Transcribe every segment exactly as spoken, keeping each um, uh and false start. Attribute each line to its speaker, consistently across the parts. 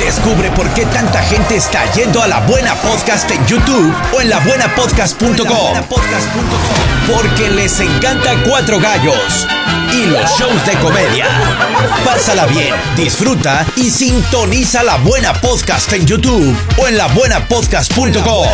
Speaker 1: Descubre por qué tanta gente está yendo a La Buena Podcast en YouTube o en la buena podcast punto com. Porque les encanta Cuatro Gallos y los shows de comedia. Pásala bien, disfruta y sintoniza La Buena Podcast en YouTube o en la buena podcast punto com.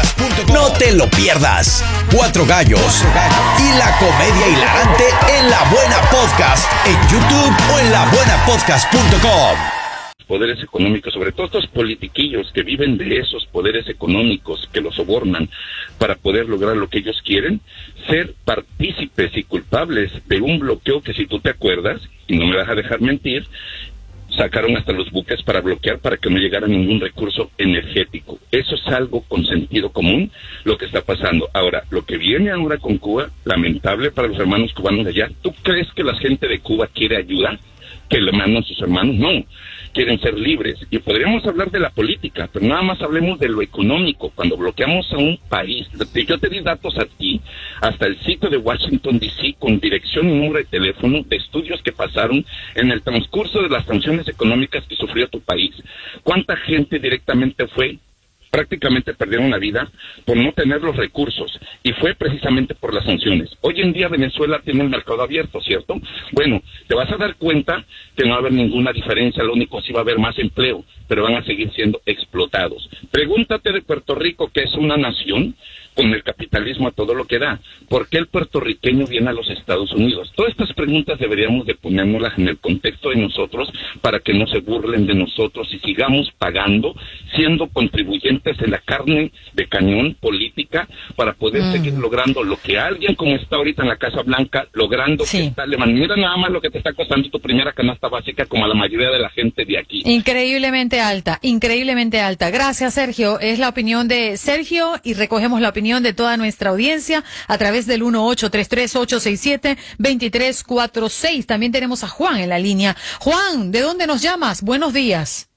Speaker 1: No te lo pierdas. Cuatro Gallos y la comedia hilarante en La Buena Podcast en YouTube o en la buena podcast punto com.
Speaker 2: Poderes económicos, sobre todo estos politiquillos que viven de esos poderes económicos que los sobornan para poder lograr lo que ellos quieren, ser partícipes y culpables de un bloqueo que, si tú te acuerdas, y no me vas a dejar mentir, sacaron hasta los buques para bloquear para que no llegara ningún recurso energético. Eso es algo con sentido común, lo que está pasando. Ahora, lo que viene ahora con Cuba, lamentable para los hermanos cubanos de allá. ¿Tú crees que la gente de Cuba quiere ayuda? ¿Que le mandan sus hermanos? No, quieren ser libres. Y podríamos hablar de la política, pero nada más hablemos de lo económico. Cuando bloqueamos a un país, yo te di datos a ti, hasta el sitio de Washington D C, con dirección y número de teléfono, de estudios que pasaron en el transcurso de las sanciones económicas que sufrió tu país. ¿Cuánta gente directamente fue? Prácticamente perdieron la vida por no tener los recursos, y fue precisamente por las sanciones. Hoy en día Venezuela tiene el mercado abierto, ¿cierto? Bueno, te vas a dar cuenta que no va a haber ninguna diferencia, lo único sí va a haber más empleo, pero van a seguir siendo explotados. Pregúntate de Puerto Rico, que es una nación con el capitalismo a todo lo que da, ¿por qué el puertorriqueño viene a los Estados Unidos? Todas estas preguntas deberíamos de ponérnoslas en el contexto de nosotros para que no se burlen de nosotros y sigamos pagando, siendo contribuyentes en la carne de cañón política para poder mm. seguir logrando lo que alguien como está ahorita en la Casa Blanca, logrando sí. que está levantando. Mira nada más lo que te está costando tu primera canasta básica, como a la mayoría de la gente de aquí.
Speaker 3: Increíblemente alta, increíblemente alta. Gracias, Sergio. Es la opinión de Sergio y recogemos la opinión de toda nuestra audiencia a través del uno ocho tres tres ocho seis siete dos tres cuatro seis. También tenemos a Juan en la línea. Juan, ¿de dónde nos llamas? Buenos días.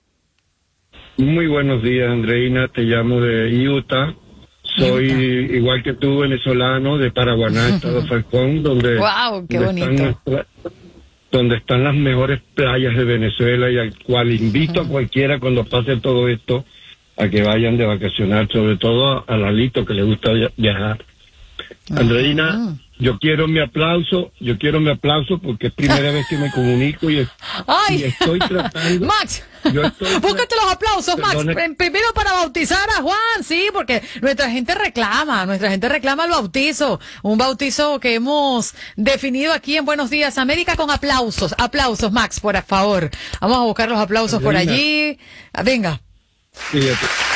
Speaker 4: Muy buenos días, Andreina. Te llamo de Utah. Soy Utah. Igual que tú, venezolano, de Paraguaná, Estado Falcón, donde,
Speaker 3: wow, qué
Speaker 4: donde,
Speaker 3: bonito.
Speaker 4: Están, donde están las mejores playas de Venezuela, y al cual invito uh-huh. a cualquiera cuando pase todo esto a que vayan de vacacionar, sobre todo a Lalito, que le gusta viajar. Uh-huh. Andreina, yo quiero mi aplauso, yo quiero mi aplauso porque es primera vez que me comunico y, es, y estoy tratando...
Speaker 3: Max,
Speaker 4: yo estoy
Speaker 3: búscate los aplausos,
Speaker 4: Perdone.
Speaker 3: Max. Primero para bautizar a Juan, sí, porque nuestra gente reclama, nuestra gente reclama el bautizo, un bautizo que hemos definido aquí en Buenos Días América con aplausos, aplausos, Max, por favor. Vamos a buscar los aplausos Andreina. por allí. Venga.
Speaker 4: Sí, Andreina,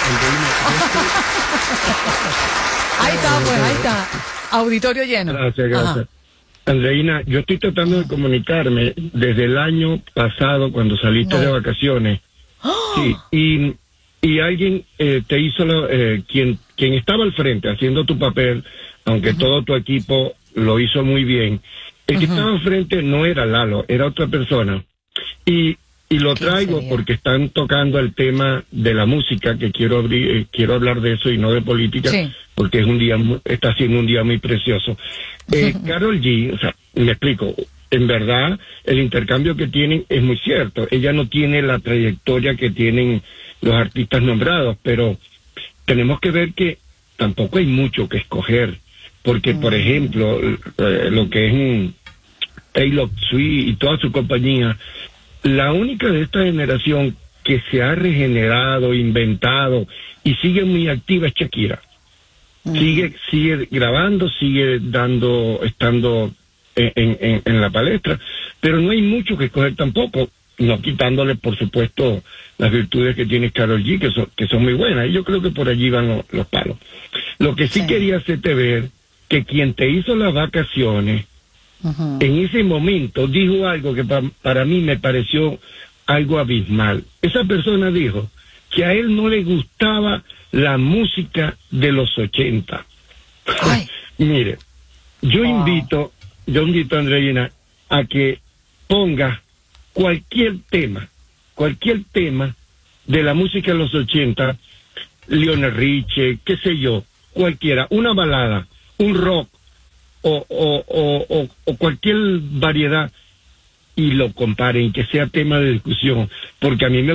Speaker 3: ahí está, pues, ahí está. Auditorio lleno.
Speaker 4: Gracias, gracias. Ajá. Andreina, yo estoy tratando de comunicarme desde el año pasado cuando saliste no. de vacaciones. ¡Oh! Sí, y, y alguien eh, te hizo, lo, eh, quien, quien estaba al frente haciendo tu papel, aunque uh-huh. todo tu equipo lo hizo muy bien, el que uh-huh. estaba al frente no era Lalo, era otra persona. Y Y lo traigo porque están tocando el tema de la música, que quiero abrir, eh, quiero hablar de eso y no de política, sí. porque es un día, está siendo un día muy precioso. Eh, Karol G, o sea, me explico, en verdad el intercambio que tienen es muy cierto. Ella no tiene la trayectoria que tienen los artistas nombrados, pero tenemos que ver que tampoco hay mucho que escoger, porque mm. por ejemplo, eh, lo que es un Taylor Swift y toda su compañía, la única de esta generación que se ha regenerado, inventado y sigue muy activa es Shakira. Mm. Sigue, sigue grabando, sigue dando, estando en, en, en la palestra, pero no hay mucho que escoger tampoco, no quitándole, por supuesto, las virtudes que tiene Karol G, que son, que son muy buenas, y yo creo que por allí van los, los palos. Lo que sí, sí quería hacerte ver, que quien te hizo las vacaciones, Uh-huh. en ese momento dijo algo que pa- para mí me pareció algo abismal. Esa persona dijo que a él no le gustaba la música de los ochenta. Mire, yo wow. invito, yo invito a Andreina a que ponga cualquier tema, cualquier tema de la música de los ochenta, Lionel Richie, qué sé yo, cualquiera, una balada, un rock, O, o, o, o, o cualquier variedad, y lo comparen, que sea tema de discusión, porque a mí me